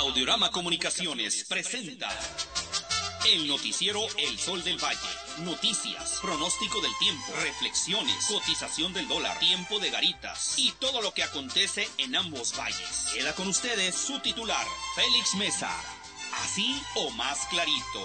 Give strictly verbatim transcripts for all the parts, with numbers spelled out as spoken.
Audiorama Comunicaciones presenta el noticiero El Sol del Valle. Noticias, pronóstico del tiempo, reflexiones, cotización del dólar, tiempo de garitas y todo lo que acontece en ambos valles. Queda con ustedes su titular, Félix Mesa. Así o más clarito.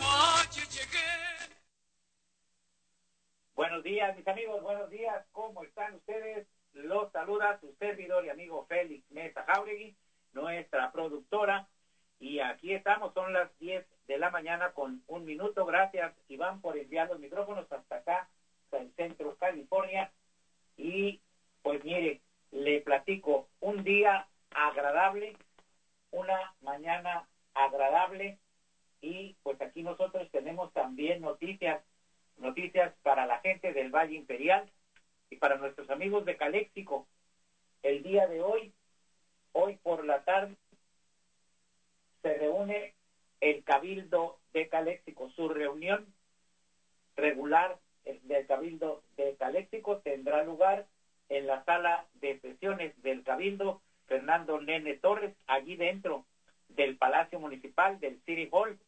Buenos días, mis amigos, buenos días. ¿Cómo están ustedes? Los saluda su servidor y amigo Félix Mesa Jauregui, nuestra productora. Y aquí estamos, son las diez de la mañana con un minuto. Gracias, Iván, por enviar los micrófonos hasta acá, hasta el centro California. Y pues mire, le platico, un día agradable, una mañana agradable. Y pues aquí nosotros tenemos también noticias, noticias para la gente del Valle Imperial y para nuestros amigos de Caléxico. El día de hoy, hoy por la tarde, se reúne el Cabildo de Caléxico. Su reunión regular del Cabildo de Caléxico tendrá lugar en la sala de sesiones del Cabildo Fernando Nene Torres, allí dentro del Palacio Municipal del City Hall.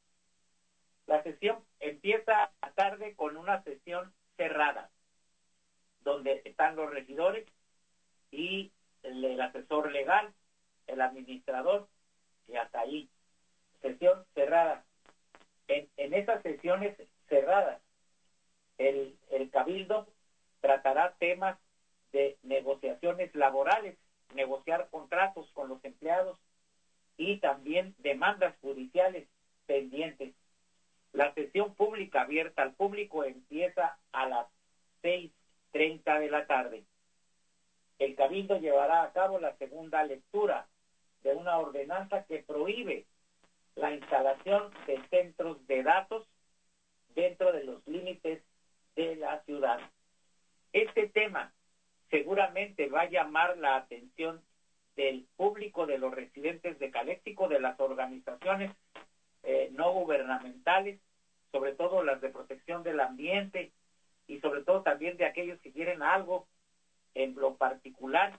La sesión empieza a tarde con una sesión cerrada, donde están los regidores y el, el asesor legal, el administrador, y hasta ahí. Sesión cerrada. En, en esas sesiones cerradas, el, el Cabildo tratará temas de negociaciones laborales, negociar contratos con los empleados y también demandas judiciales pendientes. La sesión pública abierta al público empieza a las seis treinta de la tarde. El Cabildo llevará a cabo la segunda lectura de una ordenanza que prohíbe la instalación de centros de datos dentro de los límites de la ciudad. Este tema seguramente va a llamar la atención del público, de los residentes de Caléxico, de las organizaciones eh, no gubernamentales, sobre todo las de protección del ambiente y sobre todo también de aquellos que quieren algo en lo particular.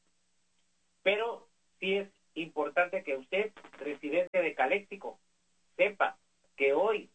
Pero sí es importante que usted, residente de Caléxico, sepa que hoy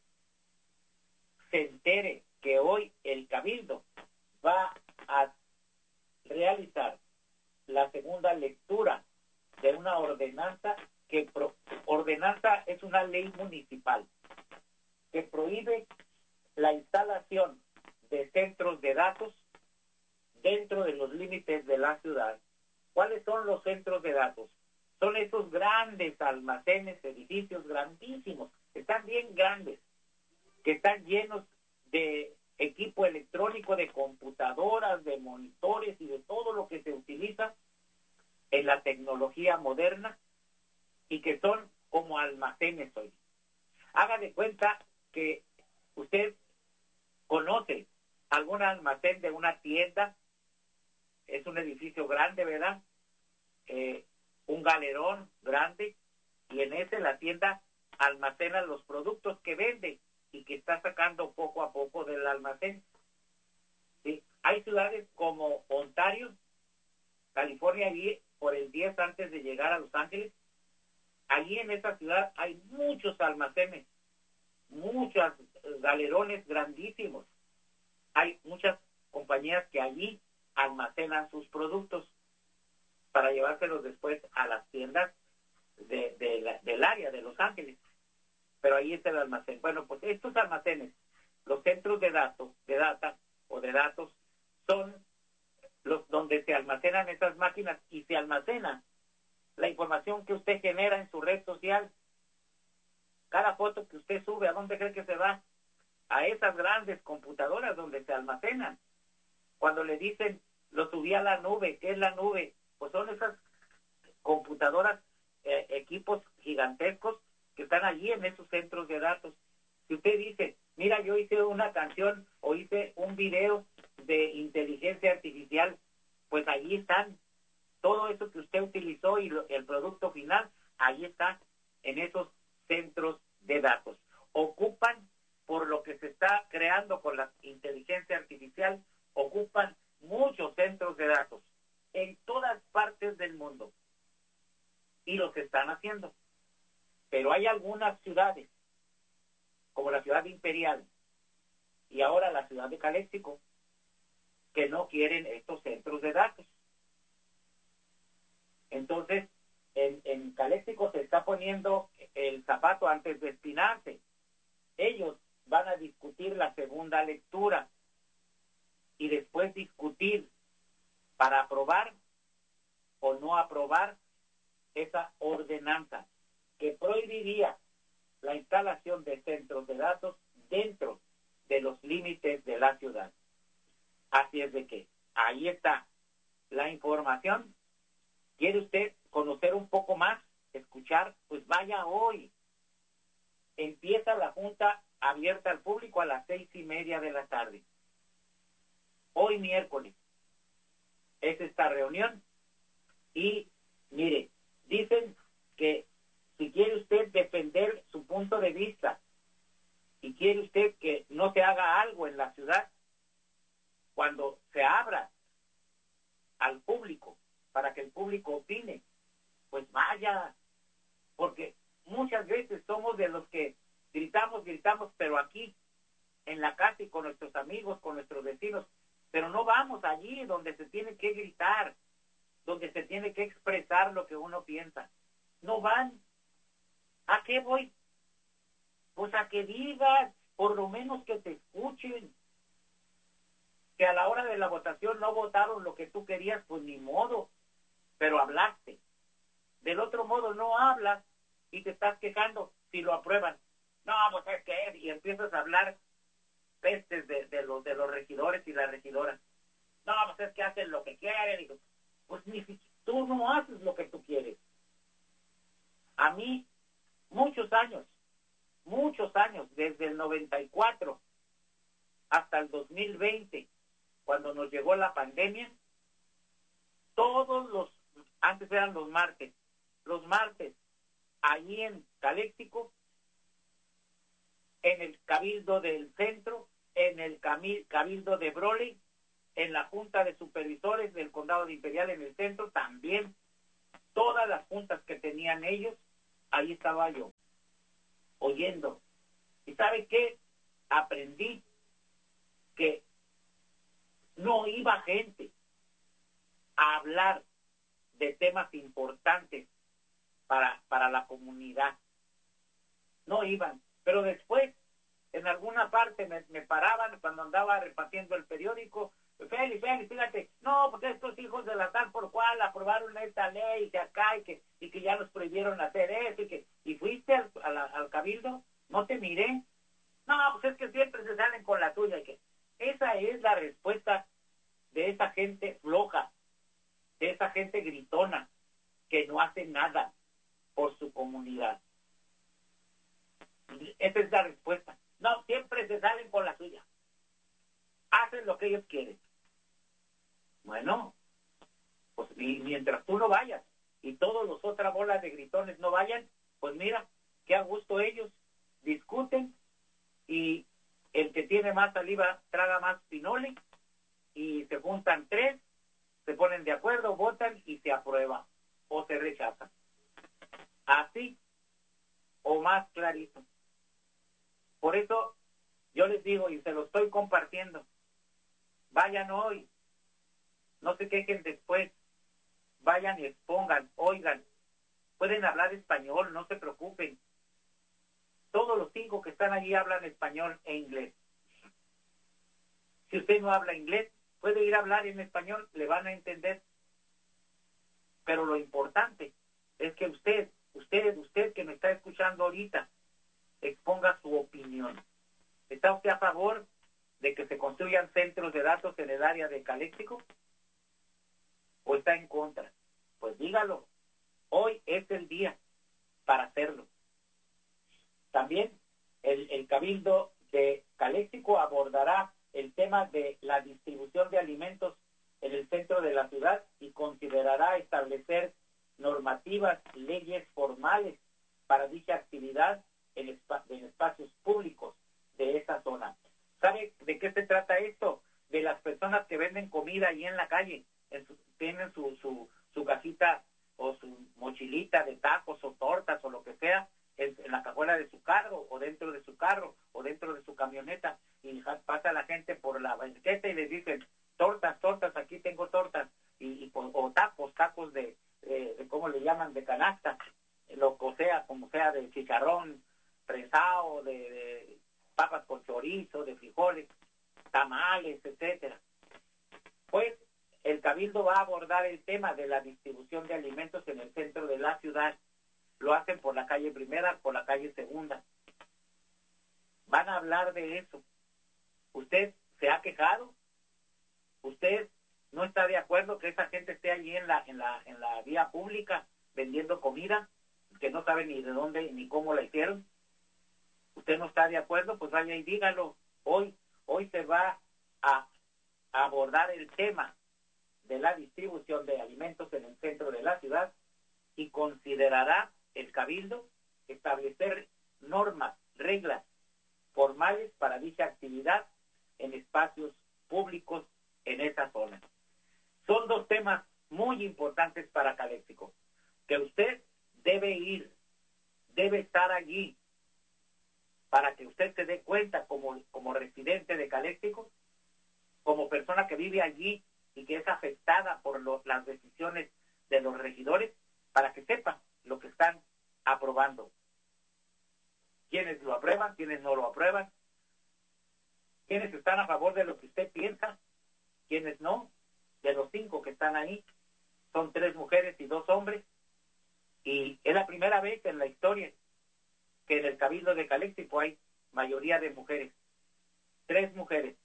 se entere que hoy el Cabildo va a realizar la segunda lectura de una ordenanza que pro, ordenanza es una ley municipal que prohíbe la instalación de centros de datos dentro de los límites de la ciudad. ¿Cuáles son los centros de datos? Son esos grandes almacenes, edificios grandísimos, están bien grandes, que están llenos de equipo electrónico, de computadoras, de monitores y de todo lo que se utiliza en la tecnología moderna y que son como almacenes hoy. Haga de cuenta que usted conoce algún almacén de una tienda, es un edificio grande, ¿verdad? Eh, un galerón grande, y en ese la tienda almacena los productos que vende y que está sacando poco a poco del almacén. ¿Sí? Hay ciudades como Ontario, California, allí por el diez antes de llegar a Los Ángeles. Allí en esa ciudad hay muchos almacenes, muchos galerones grandísimos. Hay muchas compañías que allí almacenan sus productos para llevárselos después a las tiendas de, de la, del área de Los Ángeles. Pero ahí está el almacén. Bueno, pues estos almacenes, los centros de datos, de data o de datos, son los donde se almacenan esas máquinas y se almacena la información que usted genera en su red social. Cada foto que usted sube, ¿a dónde cree que se va? A esas grandes computadoras donde se almacenan. Cuando le dicen, lo subí a la nube, ¿qué es la nube? Pues son esas computadoras, eh, equipos gigantescos que están allí en esos centros de datos. Si usted dice, mira, yo hice una canción o hice un video de inteligencia artificial, pues allí están. Todo eso que usted utilizó y lo, el producto final, ahí está en esos centros de datos. Ocupan, por lo que se está creando con la inteligencia artificial, ocupan muchos centros de datos en todas partes del mundo. Y los están haciendo. Pero hay algunas ciudades, como la ciudad de Imperial y ahora la ciudad de Caléxico, que no quieren estos centros de datos. Entonces, en, en Caléxico se está poniendo el zapato antes de espinarse. Ellos van a discutir la segunda lectura y después discutir para aprobar o no aprobar esa ordenanza que prohibiría la instalación de centros de datos dentro de los límites de la ciudad. Así es de que ahí está la información. ¿Quiere usted conocer un poco más, escuchar? Pues vaya hoy. Empieza la junta abierta al público a las seis y media de la tarde. Hoy miércoles es esta reunión y mire, dicen que si quiere usted defender su punto de vista y quiere usted que no se haga algo en la ciudad, cuando se abra al público para que el público opine, pues vaya, porque muchas veces somos de los que gritamos, gritamos, pero aquí, en la casa y con nuestros amigos, con nuestros vecinos, pero no vamos allí donde se tiene que gritar, donde se tiene que expresar lo que uno piensa. No van. ¿A qué voy? Pues a que digas, por lo menos que te escuchen. Que a la hora de la votación no votaron lo que tú querías, pues ni modo, pero hablaste. Del otro modo no hablas y te estás quejando si lo aprueban. No, pues es que es, y empiezas a hablar pestes de, de, los, de los regidores y las regidoras. No, pues es que hacen lo que quieren. Y, pues ni si tú no haces lo que tú quieres. A mí, muchos años, muchos años, desde el noventa y cuatro hasta el dos mil veinte, cuando nos llegó la pandemia, todos los, antes eran los martes, los martes, allí en Caléxico, en el Cabildo del Centro, en el Cabildo de Broley, en la Junta de Supervisores del Condado de Imperial en el centro, también, todas las juntas que tenían ellos, ahí estaba yo, oyendo. ¿Y sabe qué? Aprendí que no iba gente a hablar de temas importantes para, para la comunidad. No iban. Pero después, en alguna parte me, me paraban cuando andaba repartiendo el periódico. Félix, Félix, fíjate, no, porque estos hijos de la tal por cual aprobaron esta ley que acá y que, y que ya nos prohibieron hacer eso y que, y fuiste al, al, al cabildo, no te miré. No, pues es que siempre se salen con la tuya y que esa es la respuesta de esa gente floja, de esa gente gritona, que no hace nada por su comunidad. Esa es la respuesta. No, siempre se salen con la suya. Hacen lo que ellos quieren. Bueno, pues y mientras tú no vayas y todos los otras bolas de gritones no vayan, pues mira, qué a gusto ellos discuten y el que tiene más saliva traga más pinole y se juntan tres, se ponen de acuerdo, votan y se aprueba o se rechaza. Así o más clarito. Por eso yo les digo y se lo estoy compartiendo, vayan hoy, no se quejen después, vayan y expongan, oigan, pueden hablar español, no se preocupen. Todos los cinco que están allí hablan español e inglés. Si usted no habla inglés, puede ir a hablar en español, le van a entender. Pero lo importante es que usted, usted, usted que me está escuchando ahorita, exponga su opinión. ¿Está usted a favor de que se construyan centros de datos en el área de Caléxico? ¿O está en contra? Pues dígalo. Hoy es el día para hacerlo. También el, el Cabildo de Caléxico abordará el tema de la distribución de alimentos en el centro de la ciudad y considerará establecer normativas, leyes formales para dicha actividad en, espa- en espacios públicos de esa zona. ¿Sabe de qué se trata esto? De las personas que venden comida ahí en la calle, en su, tienen su, su, su cajita o su mochilita de tacos o tortas o lo que sea en ¿cómo le llaman? De canasta, lo que sea, como sea, de chicharrón, fresado, de, de papas con chorizo, de frijoles, tamales, etcétera. Pues el Cabildo va a abordar el tema de la distribución de alimentos en el centro de la ciudad. Lo hacen por la calle Primera, por la calle Segunda. Van a hablar de eso. ¿Usted se ha quejado? ¿Usted no está de acuerdo que esa gente esté allí en la en la en la vía pública vendiendo comida que no sabe ni de dónde ni cómo la hicieron? ¿Usted no está de acuerdo? Pues vaya y dígalo. Hoy hoy se va a abordar el tema de la distribución de alimentos en el centro de la ciudad y considerará el Cabildo establecer normas, reglas formales para dicha actividad en espacios públicos en esa zona. Son dos temas muy importantes para Caléxico, que usted debe ir, debe estar allí, para que usted se dé cuenta como, como residente de Caléxico, como persona que vive allí y que es afectada por lo, las decisiones de los regidores, para que sepa lo que están aprobando. Quiénes lo aprueban, quiénes no lo aprueban, quiénes están a favor de lo que usted piensa, quiénes no. De los cinco que están ahí, son tres mujeres y dos hombres, y es la primera vez en la historia que en el Cabildo de Caléxico hay mayoría de mujeres, tres mujeres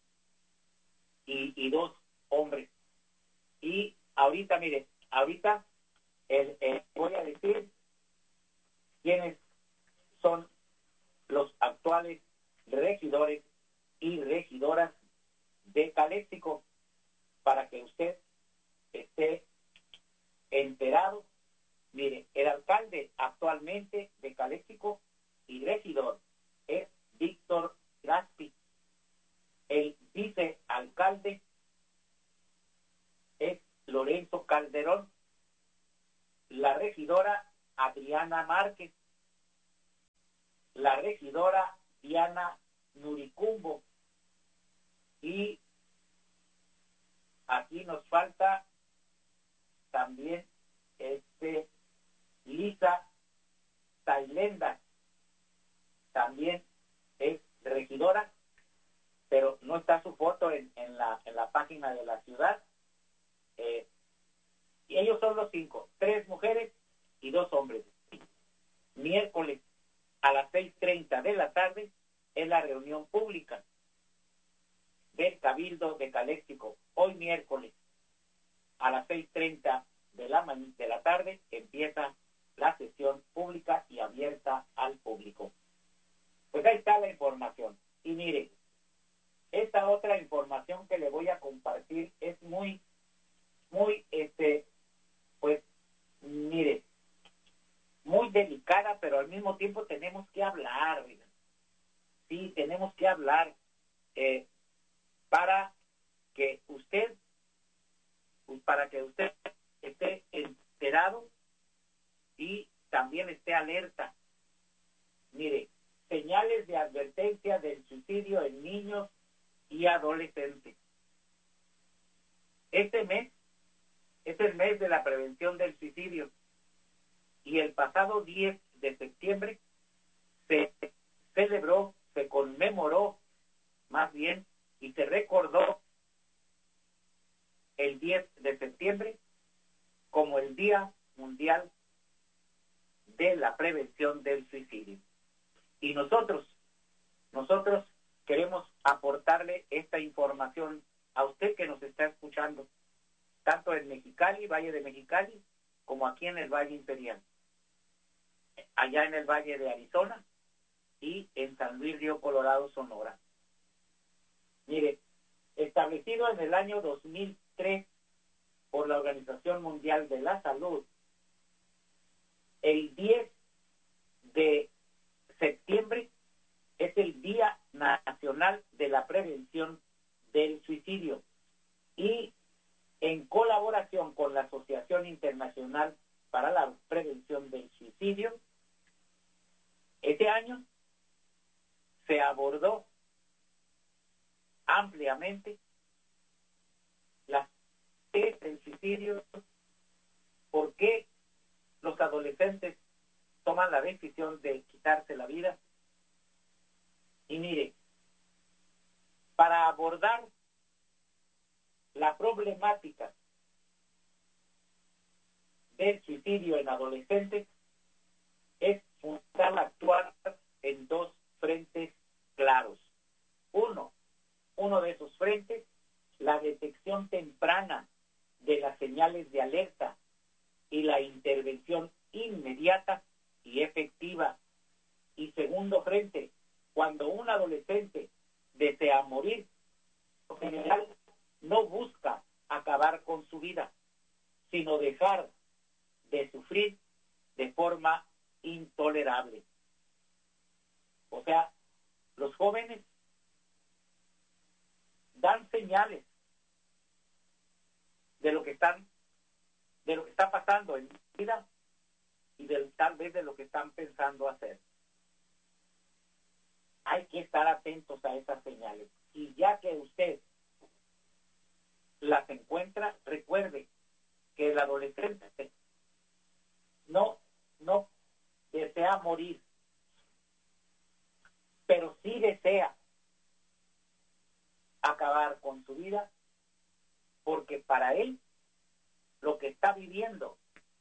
y, y dos hombres. Y ahorita, mire, ahorita el, el, voy a decir quiénes son los actuales regidores y regidoras de Caléxico, para que usted esté enterado. Mire, el alcalde actualmente de Caléxico y regidor es Víctor Gaspi. El vicealcalde es Lorenzo Calderón. La regidora Adriana Márquez. La regidora Diana Nuricumbo. Y aquí nos falta también este Lisa Tailenda, también es regidora, pero no está su foto en, en la en la página de la ciudad. Eh, y ellos son los cinco, tres mujeres y dos hombres. Miércoles a las seis treinta de la tarde es la reunión pública del Cabildo de Caléxico. Hoy miércoles a las seis treinta de la, de la tarde empieza la sesión pública y abierta al público. Pues ahí está la información. Y mire, esta otra información que le voy a compartir es muy, muy, este, pues, mire, muy delicada, pero al mismo tiempo tenemos que hablar, mira. Sí, tenemos que hablar eh, para que usted, para que usted esté enterado y también esté alerta. Mire, señales de advertencia del suicidio en niños y adolescentes. Este mes es el mes de la prevención del suicidio y el pasado diez de septiembre se celebró, se conmemoró más bien y se recordó el diez de septiembre como el Día Mundial de la Prevención del Suicidio. Y nosotros, nosotros queremos aportarle esta información a usted que nos está escuchando, tanto en Mexicali, Valle de Mexicali, como aquí en el Valle Imperial, allá en el Valle de Arizona y en San Luis Río Colorado, Sonora. Mire, establecido en el año dos mil tres por la Organización Mundial de la Salud, el diez de septiembre es el Día Nacional de la Prevención del Suicidio, y en colaboración con la Asociación Internacional para la Prevención del Suicidio, este año se abordó ampliamente las del suicidio, por qué adolescentes toman la decisión de quitarse la vida. Y mire, para abordar la problemática del suicidio en adolescentes es fundamental actuar en dos frentes claros. Uno, uno de esos frentes, la detección temprana de las señales de alerta y la intervención inmediata y efectiva. Y segundo frente, cuando un adolescente desea morir, en general no busca acabar con su vida, sino dejar de sufrir de forma intolerable. O sea, los jóvenes dan señales de lo que están, de lo que está pasando en su vida y del, tal vez de lo que están pensando hacer. Hay que estar atentos a esas señales. Y ya que usted las encuentra, recuerde que el adolescente no, no desea morir, pero sí desea acabar con su vida, porque para él lo que está viviendo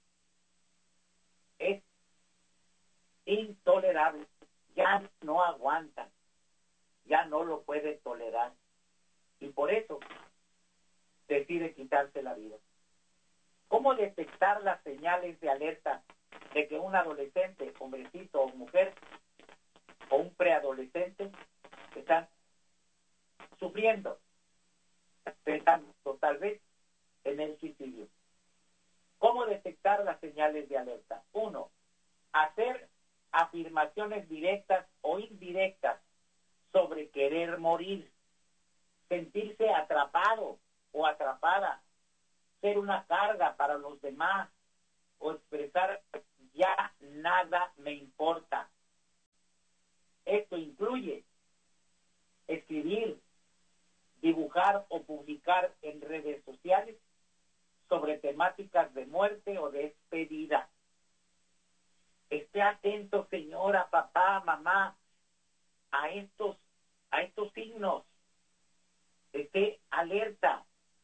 es intolerable, ya no aguanta, ya no lo puede tolerar, y por eso decide quitarse la vida. ¿Cómo detectar las señales de alerta de que un adolescente, hombrecito o mujer, o un preadolescente están sufriendo, pensando tal vez en el suicidio? ¿Cómo detectar las señales de alerta? Uno, hacer afirmaciones directas o indirectas sobre querer morir, sentirse atrapado o atrapada, ser una carga para los demás o expresar ya nada me importa. Esto incluye escribir, dibujar o publicar en redes sociales sobre temáticas de muerte o despedida. Esté atento, señora, papá, mamá, a estos, a estos signos. Esté alerta.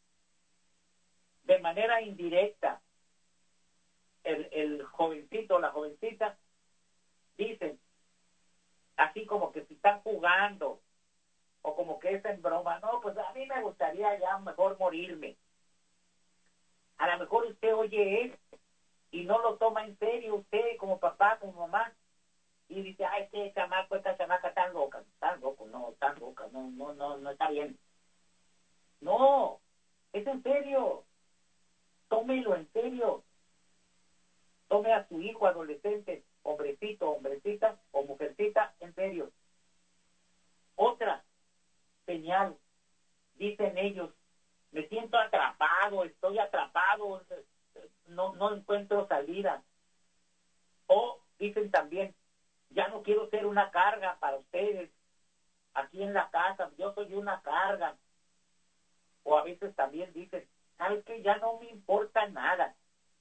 De manera indirecta, el, el jovencito o la jovencita dicen, así como que si están jugando, o como que es en broma, no, pues a mí me gustaría ya mejor morirme. A lo mejor usted oye esto y no lo toma en serio usted como papá, como mamá, y dice, ay, este chamaco, esta chamaca tan loca, tan loco, no, tan loca, no, no, no, no está bien. No, es en serio. Tómelo en serio. Tome a su hijo adolescente, hombrecito, hombrecita o mujercita, en serio. Otra señal, dicen ellos, me siento atrapado, estoy atrapado, no, no encuentro salida. O dicen también, ya no quiero ser una carga para ustedes aquí en la casa, yo soy una carga. O a veces también dicen, ¿sabes qué? Ya no me importa nada.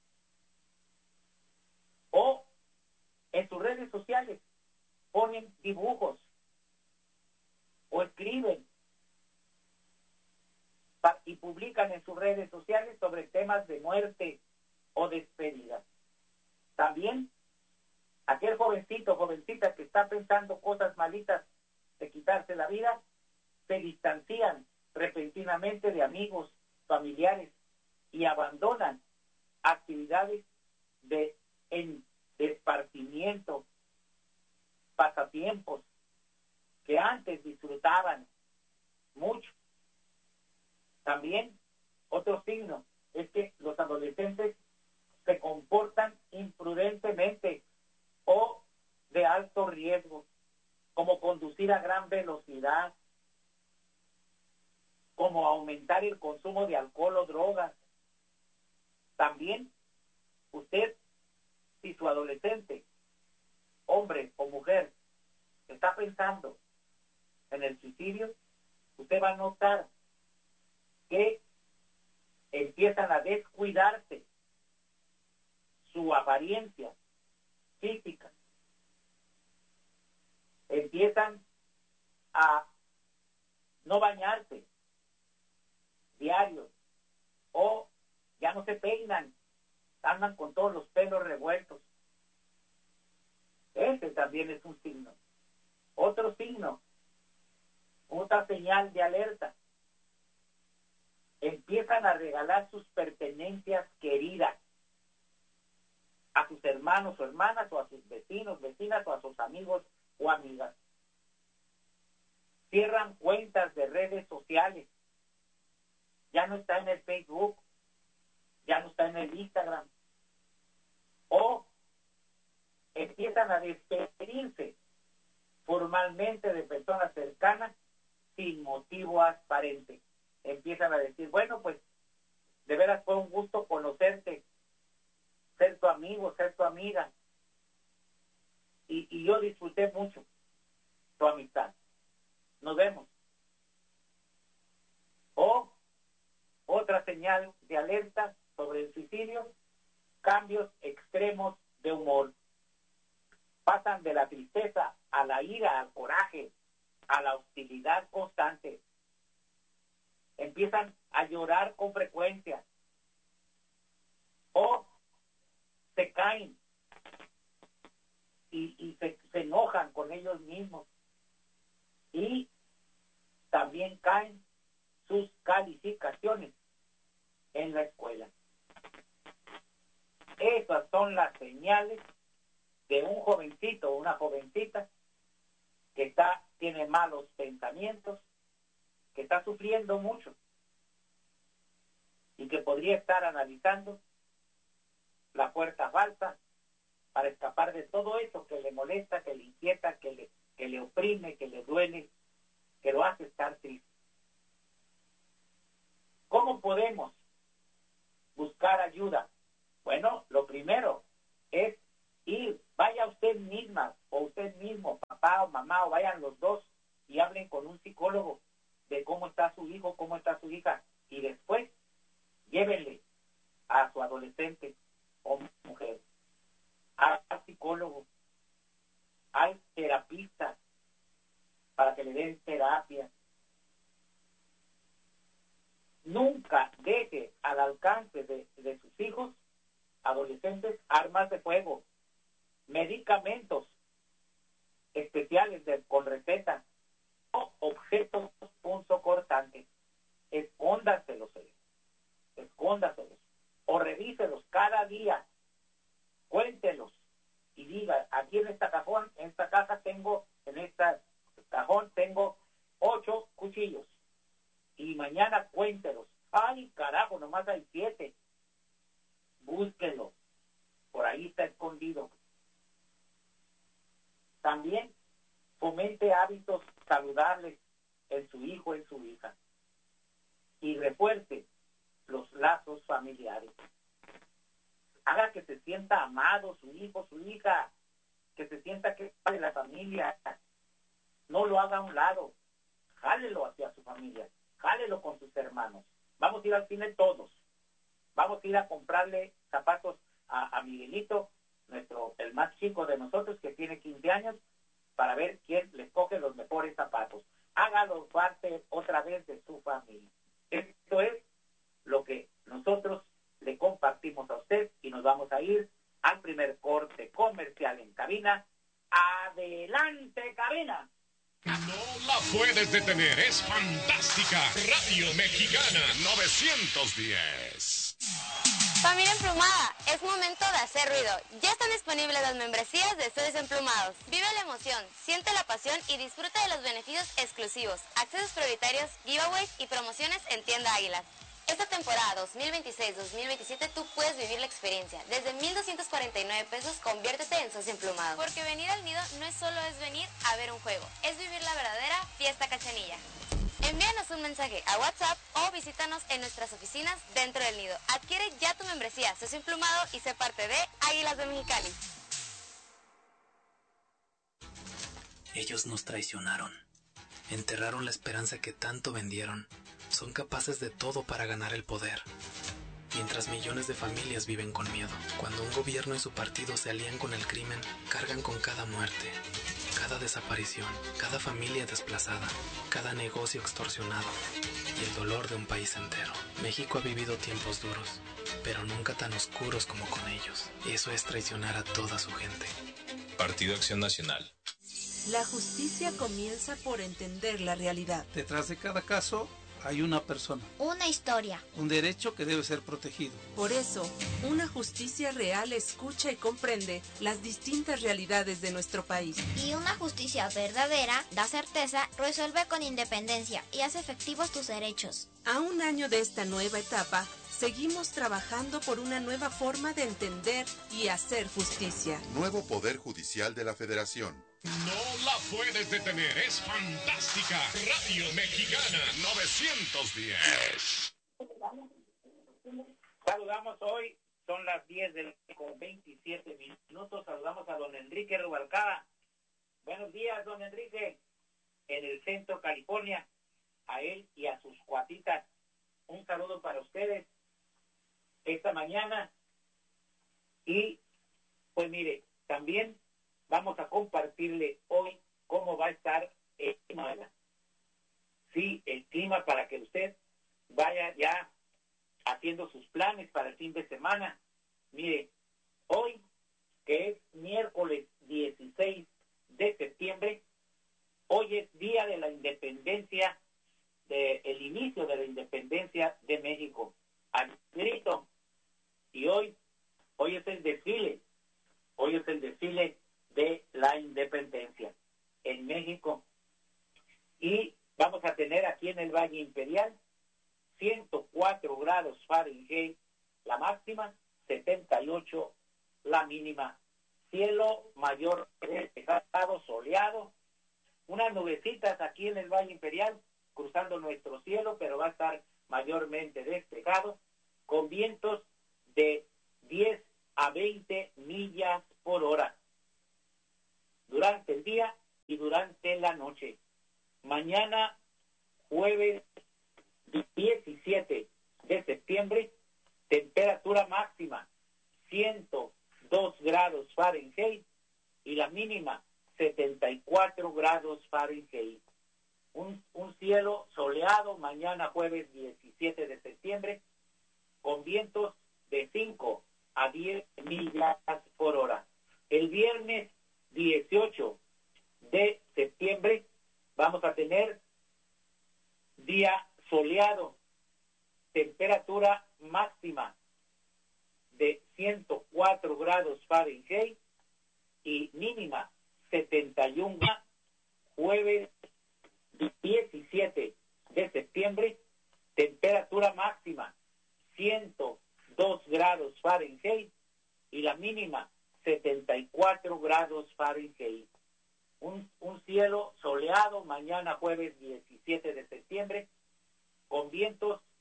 O en sus redes sociales ponen dibujos o escriben y publican en sus redes sociales sobre temas de muerte o despedida. También aquel jovencito, jovencita que está pensando cosas malitas de quitarse la vida, se distancian repentinamente de amigos, familiares y abandonan actividades de, en, de esparcimiento, pasatiempos que antes disfrutaban mucho. También otro signo es que los adolescentes se comportan imprudentemente o de alto riesgo, como conducir a gran velocidad, como aumentar el consumo de alcohol o drogas. También usted, si su adolescente, hombre o mujer, está pensando en el suicidio, usted va a notar que empiezan a descuidarse su apariencia físicas. Empiezan a no bañarse diarios, o ya no se peinan, andan con todos los pelos revueltos. Ese también es un signo. Otro signo, otra señal de alerta. Empiezan a regalar sus pertenencias queridas a sus hermanos o hermanas, o a sus vecinos, vecinas, o a sus amigos o amigas. Cierran cuentas de redes sociales. Ya no está en el Facebook, ya no está en el Instagram. O empiezan a despedirse formalmente de personas cercanas sin motivo aparente. Empiezan a decir, bueno, pues de veras fue un gusto conocerte, ser tu amigo, ser tu amiga, y, y yo disfruté mucho tu amistad, nos vemos. O otra señal de alerta sobre el suicidio, cambios extremos de humor. Pasan de la tristeza a la ira, al coraje, a la hostilidad constante. Empiezan a llorar con frecuencia. O se caen y, y se, se enojan con ellos mismos. Y también caen sus calificaciones en la escuela. Esas son las señales de un jovencito o una jovencita que está, tiene malos pensamientos, que está sufriendo mucho y que podría estar analizando la puerta falsa para escapar de todo eso que le molesta, que le inquieta, que le, que le oprime, que le duele, que lo hace estar triste. ¿Cómo podemos buscar ayuda? Bueno, lo primero es ir, vaya usted misma o usted mismo, papá o mamá, o vayan los dos y hablen con un psicólogo de cómo está su hijo, cómo está su hija, y después llévenle a su adolescente o mujer al psicólogo, al terapista, para que le den terapia. Nunca deje al alcance de, de sus hijos adolescentes armas de fuego, medicamentos especiales de, con receta, o objetos punzocortantes. Escóndaselos, escóndaselos, o revíselos cada día, cuéntelos y diga, aquí en esta cajón, en esta caja tengo, en esta cajón tengo ocho cuchillos, y mañana cuéntelos. Ay, carajo, nomás hay siete. Búsquenlo, por ahí está escondido. También fomente hábitos saludables en su hijo, en su hija, y refuerce los lazos familiares. Haga que se sienta amado su hijo, su hija, que se sienta que es parte de la familia. No lo haga a un lado, jálelo hacia su familia, jálelo con sus hermanos. Vamos a ir al cine todos, vamos a ir a comprarle zapatos a, a Miguelito, nuestro, el más chico de nosotros, que tiene quince años, para ver quién les coge los mejores zapatos. Hágalo parte otra vez de su familia. Esto es lo que nosotros le compartimos a usted, y nos vamos a ir al primer corte comercial en cabina. ¡Adelante, cabina! No la puedes detener, es fantástica. Radio Mexicana novecientos diez. Familia Emplumada, es momento de hacer ruido. Ya están disponibles las membresías de Estudios Emplumados. Vive la emoción, siente la pasión y disfruta de los beneficios exclusivos, accesos prioritarios, giveaways y promociones en Tienda Águilas. Esta temporada dos mil veintiséis dos mil veintisiete tú puedes vivir la experiencia. Desde mil doscientos cuarenta y nueve pesos, conviértete en socio emplumado. Porque venir al nido no es solo es venir a ver un juego, es vivir la verdadera fiesta cachanilla. Envíanos un mensaje a WhatsApp o visítanos en nuestras oficinas dentro del nido. Adquiere ya tu membresía socio emplumado y sé parte de Águilas de Mexicali. Ellos nos traicionaron, enterraron la esperanza que tanto vendieron. Son capaces de todo para ganar el poder. mientras millones de familias viven con miedo. Cuando un gobierno y su partido se alían con el crimen, cargan con cada muerte, cada desaparición, cada familia desplazada, cada negocio extorsionado y el dolor de un país entero. México ha vivido tiempos duros, pero nunca tan oscuros como con ellos. Eso es traicionar a toda su gente. Partido Acción Nacional. La justicia comienza por entender la realidad. Detrás de cada caso hay una persona. Una historia. Un derecho que debe ser protegido. Por eso, una justicia real escucha y comprende las distintas realidades de nuestro país. Y una justicia verdadera da certeza, resuelve con independencia y hace efectivos tus derechos. A un año de esta nueva etapa, seguimos trabajando por una nueva forma de entender y hacer justicia. Nuevo Poder Judicial de la Federación. No la puedes detener, es fantástica. Radio Mexicana novecientos diez. Saludamos hoy, son las diez del con veintisiete minutos. Saludamos a don Enrique Rubalcaba. Buenos días, don Enrique. En el centro California, a él y a sus cuatitas. Un saludo para ustedes esta mañana. Y pues mire, también vamos a compartirle hoy cómo va a estar el clima. Sí, el clima para que usted vaya ya haciendo sus planes para el fin de semana. Mire, hoy, que es miércoles dieciséis de septiembre, hoy es día de la independencia, de el inicio de la independencia de México. Al grito. Y hoy, hoy es el desfile, hoy es el desfile de la independencia en México. Y vamos a tener aquí en el Valle Imperial ciento cuatro grados Fahrenheit la máxima, setenta y ocho la mínima. Cielo mayor despejado, soleado, unas nubecitas aquí en el Valle Imperial cruzando nuestro cielo, pero va a estar mayormente despejado, con vientos de diez a veinte millas por hora durante el día y durante la noche. Mañana, jueves diecisiete de septiembre, temperatura máxima ciento dos grados Fahrenheit y la mínima setenta y cuatro grados Fahrenheit. Un, un cielo soleado mañana jueves diecisiete de septiembre con vientos de cinco a diez millas por hora. El viernes dieciocho de septiembre vamos a tener día soleado, temperatura máxima de ciento cuatro grados Fahrenheit y mínima setenta y uno. Jueves diecisiete de septiembre, temperatura máxima ciento dos grados Fahrenheit y la mínima setenta y cuatro grados Fahrenheit. Un, un cielo soleado mañana jueves diecisiete de septiembre con vientos